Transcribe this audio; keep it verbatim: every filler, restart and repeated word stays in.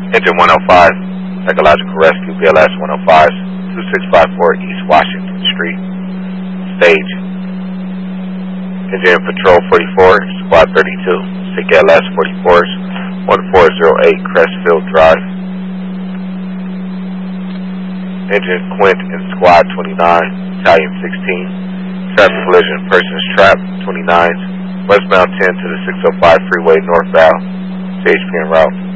Engine one oh five, Psychological Rescue, B L S one oh five, two six five four East Washington Street. Stage. Engine Patrol forty-four, Squad thirty-two, C L S forty-fours, one four zero eight Crestfield Drive. Engine Quint and Squad twenty-nine, Battalion sixteen, traffic collision, persons trapped, twenty-nines, westbound ten to the six oh five freeway northbound, C H P en route.